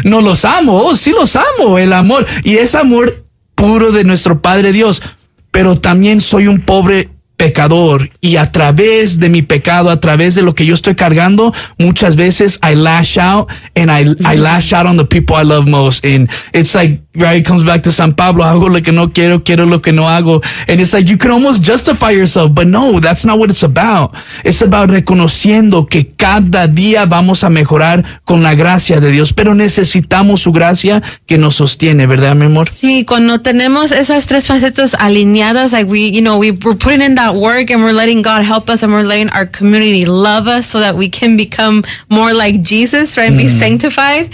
no los amo, sí los amo, el amor, y es amor puro de nuestro Padre Dios, pero también soy un pobre pecador, y a través de mi pecado, a través de lo que yo estoy cargando, muchas veces I lash out, and I lash out on the people I love most, and it's like, right, it comes back to San Pablo, hago lo que no quiero, quiero lo que no hago, and it's like, you can almost justify yourself, but no, that's not what it's about. It's about reconociendo que cada día vamos a mejorar con la gracia de Dios, pero necesitamos su gracia que nos sostiene, ¿verdad, mi amor? Sí, cuando tenemos esas tres facetas alineadas, like we're putting in that work, and we're letting God help us, and we're letting our community love us so that we can become more like Jesus, right? Be sanctified.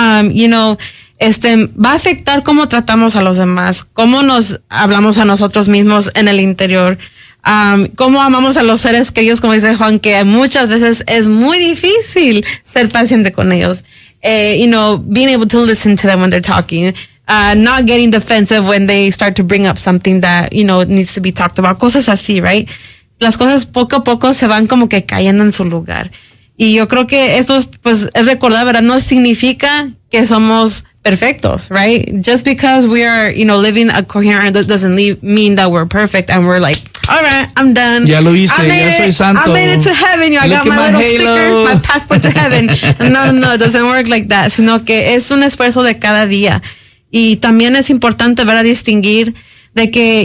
Va a afectar cómo tratamos a los demás, cómo nos hablamos a nosotros mismos en el interior, cómo amamos a los seres queridos, como dice Juan, que muchas veces es muy difícil ser paciente con ellos. Being able to listen to them when they're talking, not getting defensive when they start to bring up something that, needs to be talked about, cosas así, right? Las cosas poco a poco se van como que cayendo en su lugar. Y yo creo que esto, pues, es recordar, ¿verdad? No significa que somos perfectos, right? Just because we are, living a coherent, that doesn't mean that we're perfect and we're like, all right, I'm done. Ya lo hice, ya soy santo. I made it to heaven. I got my little sticker, my passport to heaven. No, it doesn't work like that. Sino que es un esfuerzo de cada día. Y también es importante, ¿verdad?, distinguir de que,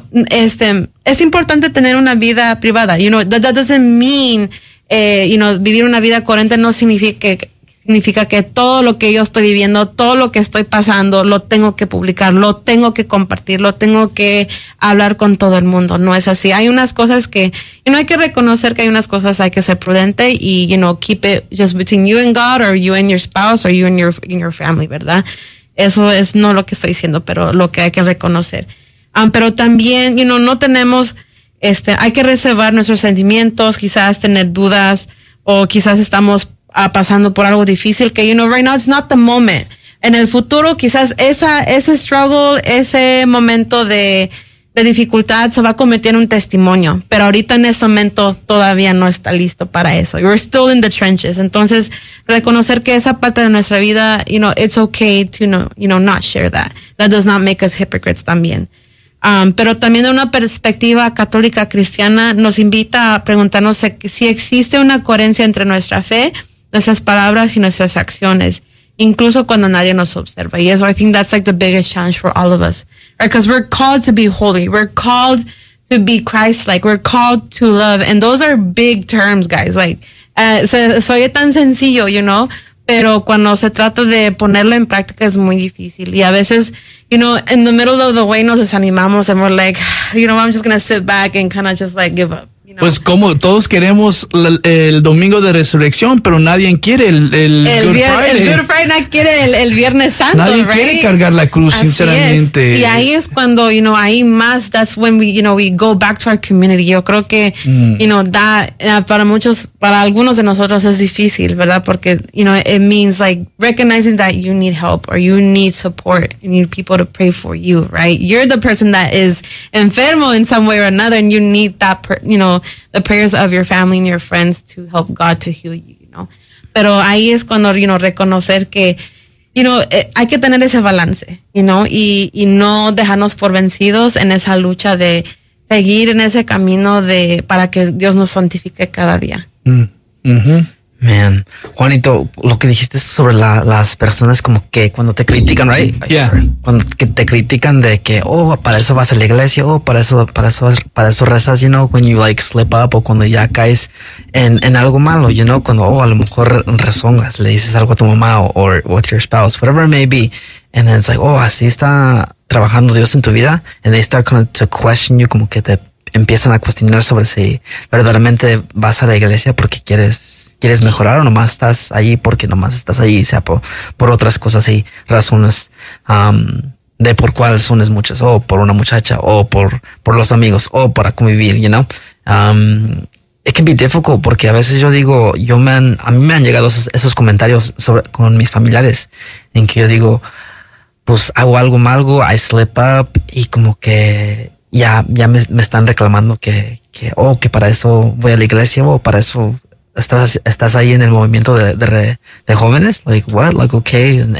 es importante tener una vida privada. That doesn't mean, vivir una vida coherente no significa que todo lo que yo estoy viviendo, todo lo que estoy pasando, lo tengo que publicar, lo tengo que compartir, lo tengo que hablar con todo el mundo. No es así. Hay unas cosas que, hay que reconocer que hay unas cosas, hay que ser prudente y, keep it just between you and God, or you and your spouse, or you and your family, ¿verdad? Eso es no lo que estoy diciendo, pero lo que hay que reconocer. Pero también, no tenemos, hay que reservar nuestros sentimientos, quizás tener dudas, o quizás estamos pasando por algo difícil que, right now it's not the moment. En el futuro, quizás ese struggle, ese momento de dificultad se va a convertir en un testimonio, pero ahorita en ese momento todavía no está listo para eso. We're still in the trenches. Entonces, reconocer que esa parte de nuestra vida, it's okay to, not share that. That does not make us hypocrites también. Pero también de una perspectiva católica cristiana nos invita a preguntarnos si existe una coherencia entre nuestra fe, nuestras palabras y nuestras acciones, incluso cuando nadie nos observa. Y eso, I think that's like the biggest challenge for all of us, right? Because we're called to be holy. We're called to be Christ-like. We're called to love. And those are big terms, guys. Like, se oye tan sencillo, pero cuando se trata de ponerlo en práctica es muy difícil. Y a veces, in the middle of the way nos desanimamos and we're like, I'm just going to sit back and kind of just like give up. Pues como todos queremos el domingo de resurrección, pero nadie quiere el Good Friday. El Good Friday, nadie quiere el Viernes Santo, nadie right? quiere cargar la cruz, Así sinceramente. Es. Y ahí es cuando, ahí más, that's when we go back to our community. Yo creo que, para algunos de nosotros es difícil, ¿verdad? Porque, it means like recognizing that you need help or you need support. You need people to pray for you, right? You're the person that is enfermo in some way or another, and you need that, the prayers of your family and your friends to help God to heal you, Pero ahí es cuando, reconocer que, hay que tener ese balance, y no dejarnos por vencidos en esa lucha de seguir en ese camino para que Dios nos santifique cada día. Man, Juanito, lo que dijiste sobre las personas como que cuando te critican, right? Yeah. Cuando que te critican de que, para eso vas a la iglesia, para eso rezas, when you like slip up, o cuando ya caes en algo malo, cuando, a lo mejor rezongas, le dices algo a tu mamá or with your spouse, whatever it may be. And then it's like, así está trabajando Dios en tu vida. And they start kind of to question you, como que te empiezan a cuestionar sobre si verdaderamente vas a la iglesia porque quieres mejorar, o nomás estás allí porque nomás estás allí, sea por otras cosas y razones de por cuáles son muchas, o por una muchacha, o por los amigos, o para convivir, it can be difficult, porque a veces yo digo, a mí me han llegado esos comentarios con mis familiares, en que yo digo, pues hago algo mal, I slip up, y como que ya me están reclamando que para eso voy a la iglesia, o para eso estás ahí en el movimiento de jóvenes. Like, what? Like, okay.